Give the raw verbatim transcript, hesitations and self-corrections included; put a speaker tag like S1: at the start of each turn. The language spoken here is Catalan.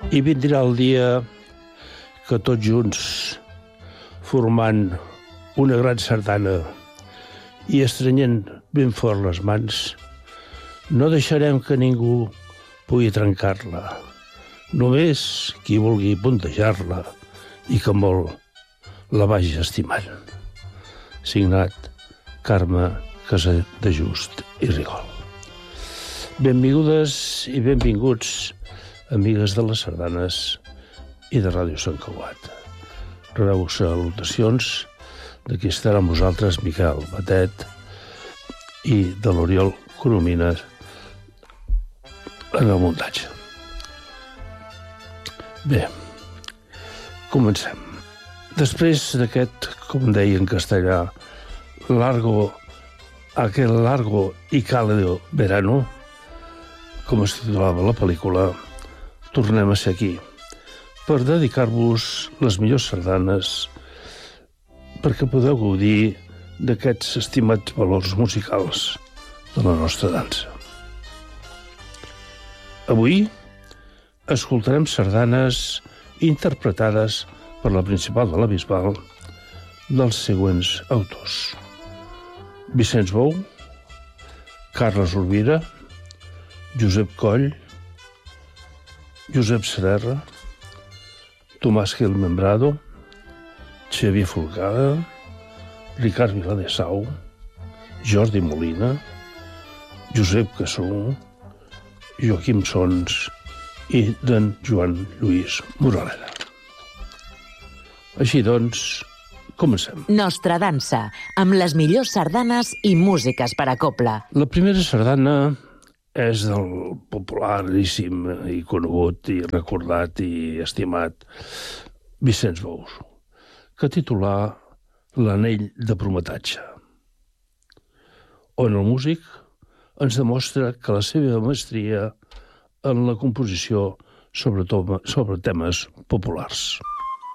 S1: I vindrà el dia que tots junts, formant una gran sardana i estrenyent ben fort les mans, no deixarem que ningú pugui trencar-la. Només qui vulgui puntejar-la i que molt la vagi estimant. Signat Carme Casadejust i Rigol. Benvingudes i benvinguts, amigues de les sardanes i de Ràdio Sant Cugat. Rebeu salutacions de qui estarà amb vosaltres, Miquel Batet, i de l'Oriol Coromines en el muntatge. Bé, comencem. Després d'aquest, com deia en castellà, largo, aquel largo y cálido verano, com es titulava la pel·lícula, tornem a ser aquí per dedicar-vos les millors sardanes perquè podeu gaudir d'aquests estimats valors musicals de la nostra dansa. Avui escoltarem sardanes interpretades per la Principal de la Bisbal dels següents autors: Vicenç Bou, Carles Rovira, Josep Coll, Josep Serra, Tomàs Gil Membrado, Xavier Folgada, Ricard Viladesau, Jordi Molina, Josep Cassó, Joaquim Sons i d'en Joan Lluís Moraleda. Així doncs, comencem.
S2: Nostra dansa, amb les millors sardanes i músiques per a cobla.
S1: La primera sardana és del popularíssim i conegut i recordat i estimat Vicenç Bou, que titulà L'anell de prometatge, on el músic ens demostra que la seva maestria en la composició sobre, sobre temes populars.